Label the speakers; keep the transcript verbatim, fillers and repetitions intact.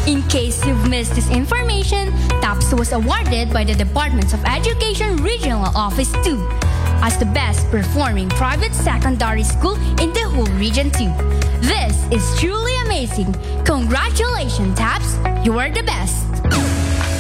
Speaker 1: In case you've missed this information, TAPS was awarded by the Department of Education Regional Office two as the best performing private secondary school in the whole Region two. This is truly amazing. Congratulations, TAPS! You are the best!